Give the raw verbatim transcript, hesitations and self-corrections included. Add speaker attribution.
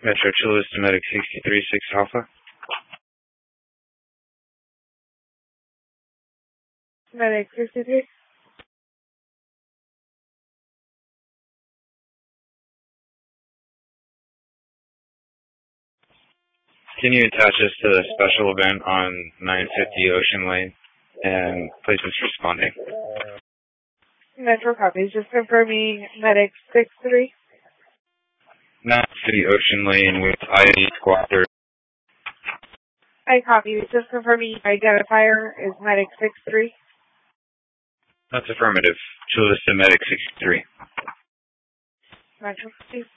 Speaker 1: Metro Chula Vista Medic sixty-three, six Alpha.
Speaker 2: Medic sixty-three.
Speaker 1: Can you attach us to the special event on nine fifty Ocean Lane and placements responding?
Speaker 2: Metro copies. Just confirming Medic six three.
Speaker 1: nine fifty Ocean Lane with I D Squad thirty.
Speaker 2: I copy. Just confirming identifier is Medic six three.
Speaker 1: That's affirmative. Chula Vista Medic sixty-three.
Speaker 2: Metro copies.